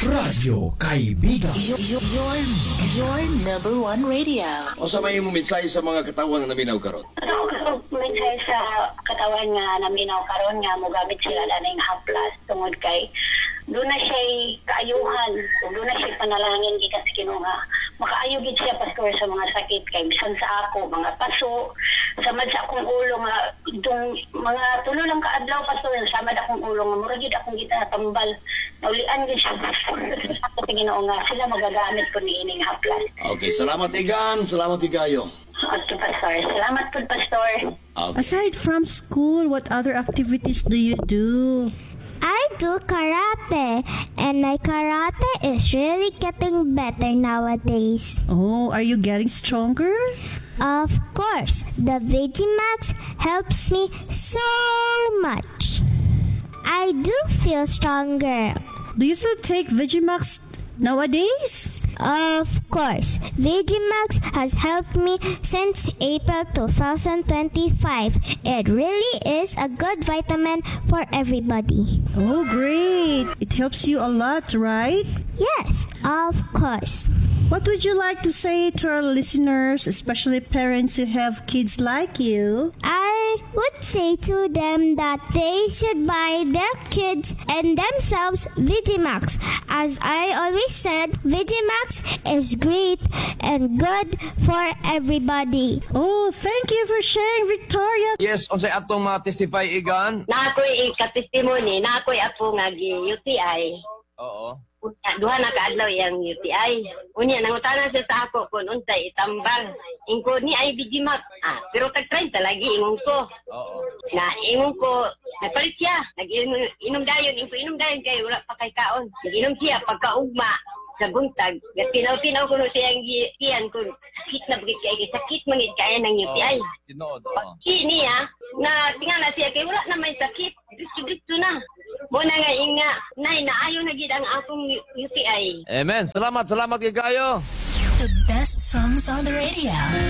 Radyo Kaibigan. Your number one radio. O sa may mensahe sa mga katawan na naminaw karon? Mensahe sa katawan nga naminaw karon nga mogamit sila laning haplas tungod kay doon na siya kaayuhan, doon na siya panalangin gikan sa Ginoo nga makaayo gid siya pastor sa mga sakit kay bisan sa ako mga paso samad sa akong ulo nga itong mga tulo lang kaadlaw pastor samad akong ulo nga mura gid akong gitatambal naulian gid siya sa Ginoo nga sila magagamit ko niining haplas. Okay, salamat Igan, salamat Igayo. Okay, pastor. Salamat po, pastor. Okay. Aside from school, what other activities do you do? I do karate, and my karate is really getting better nowadays. Oh, are you getting stronger? Of course, the Vegimax helps me so much. I do feel stronger. Do you still take Vegimax nowadays? Of course, Vegimax has helped me since April 2025. It really is a good vitamin for everybody. Oh, great. It helps you a lot, right? Yes, of course. What would you like to say to our listeners, especially parents who have kids like you? I would say to them that they should buy their kids and themselves Vegimax. As I always said, Vegimax is great and good for everybody. Oh, thank you for sharing, Victoria. Yes, unsay atong ma-testify Igan? Na ako'y ka-testimony, na ako'y ako nga UTI. Oo. Duha na kaadlaw yang UTI. Unya nangutanan siya sa ako kung unsay itambang. Ingko ni ay Vegimax. Pero tag-try lagi ingon ko. Oo. Na ingon ko, nagpalit siya. Nag-inom dayon, inom dayon kay wala pa kay kaon. Nag-inom siya pagkaugma sa buntag. Tinaw-tinaw ko no siyang giyan ko. Sakit na bagay kaya, sakit mangit kaya ng UTI. Tinood. Niya, na tingala siya kay wala na may sakit. Disto na. Muna nga inga, nay, naayo na gid ang akong UTI. Amen. Salamat kay kayo. The best songs on the radio.